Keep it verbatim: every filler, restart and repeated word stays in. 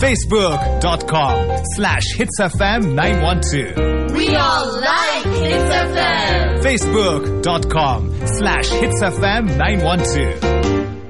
Facebook.com slash HitsFM nine one two. We all like Hits F M. Facebook.com slash HitsFM nine one two.